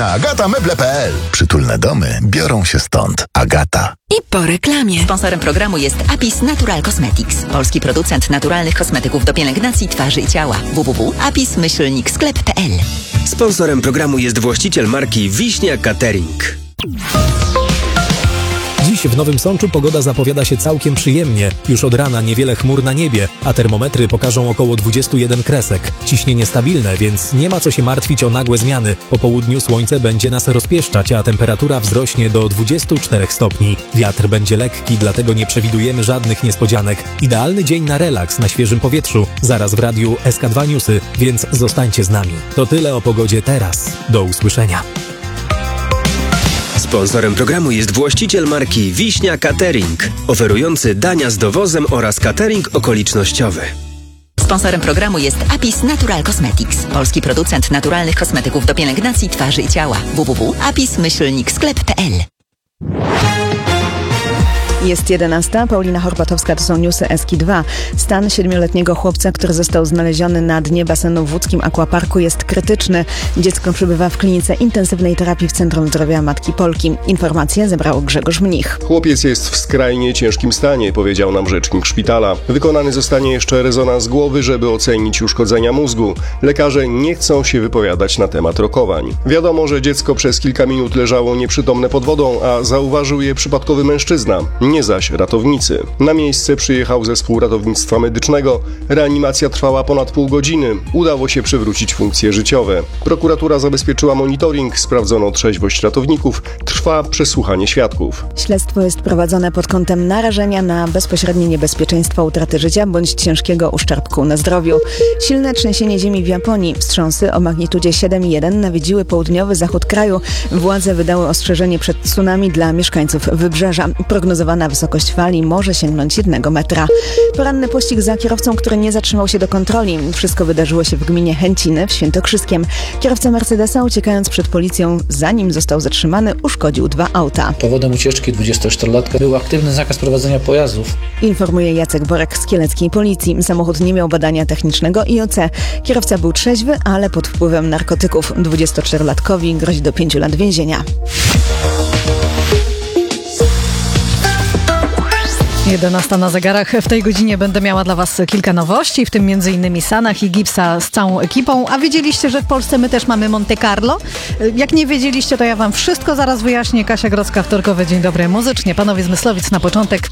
na agatameble.pl. Przytulne domy biorą się stąd. Agata. I po reklamie. Sponsorem programu jest Apis Natural Cosmetics. Polski producent naturalnych kosmetyków do pielęgnacji twarzy i ciała. www.apis-sklep.pl. Sponsorem programu jest właściciel marki Wiśnia Catering. Dziś w Nowym Sączu pogoda zapowiada się całkiem przyjemnie. Już od rana niewiele chmur na niebie, a termometry pokażą około 21 kresek. Ciśnienie stabilne, więc nie ma co się martwić o nagłe zmiany. Po południu słońce będzie nas rozpieszczać, a temperatura wzrośnie do 24 stopni. Wiatr będzie lekki, dlatego nie przewidujemy żadnych niespodzianek. Idealny dzień na relaks na świeżym powietrzu. Zaraz w radiu SK2 Newsy, więc zostańcie z nami. To tyle o pogodzie teraz. Do usłyszenia. Sponsorem programu jest właściciel marki Wiśnia Catering, oferujący dania z dowozem oraz catering okolicznościowy. Sponsorem programu jest Apis Natural Cosmetics. Polski producent naturalnych kosmetyków do pielęgnacji twarzy i ciała. www.apis-sklep.pl. Jest 11. Paulina Horbatowska, to są newsy SK2. Stan 7-letniego chłopca, który został znaleziony na dnie basenu w łódzkim aquaparku, jest krytyczny. Dziecko przebywa w klinice intensywnej terapii w Centrum Zdrowia Matki Polki. Informacje zebrał Grzegorz Mnich. Chłopiec jest w skrajnie ciężkim stanie, powiedział nam rzecznik szpitala. Wykonany zostanie jeszcze rezonans głowy, żeby ocenić uszkodzenia mózgu. Lekarze nie chcą się wypowiadać na temat rokowań. Wiadomo, że dziecko przez kilka minut leżało nieprzytomne pod wodą, a zauważył je przypadkowy mężczyzna. Nie zaś ratownicy. Na miejsce przyjechał zespół ratownictwa medycznego. Reanimacja trwała ponad pół godziny. Udało się przywrócić funkcje życiowe. Prokuratura zabezpieczyła monitoring, sprawdzono trzeźwość ratowników, trwa przesłuchanie świadków. Śledztwo jest prowadzone pod kątem narażenia na bezpośrednie niebezpieczeństwo utraty życia bądź ciężkiego uszczerbku na zdrowiu. Silne trzęsienie ziemi w Japonii. Wstrząsy o magnitudzie 7,1 nawiedziły południowy zachód kraju. Władze wydały ostrzeżenie przed tsunami dla mieszkańców wybrzeża. Prognozowana wysokość fali może sięgnąć 1 metra. Poranny pościg za kierowcą, który nie zatrzymał się do kontroli. Wszystko wydarzyło się w gminie Chęciny w Świętokrzyskiem. Kierowca Mercedesa, uciekając przed policją, zanim został zatrzymany, uszkodził 2 auta. Powodem ucieczki 24-latka był aktywny zakaz prowadzenia pojazdów. Informuje Jacek Borek z kieleckiej policji. Samochód nie miał badania technicznego IOC. Kierowca był trzeźwy, ale pod wpływem narkotyków. 24-latkowi grozi do 5 lat więzienia. 11 na zegarach. W tej godzinie będę miała dla Was kilka nowości, w tym m.in. Sanach i Gipsa z całą ekipą. A wiedzieliście, że w Polsce my też mamy Monte Carlo? Jak nie wiedzieliście, to ja Wam wszystko zaraz wyjaśnię. Kasia Grodzka, wtorkowy Dzień Dobry muzycznie. Panowie z Myslowic na początek.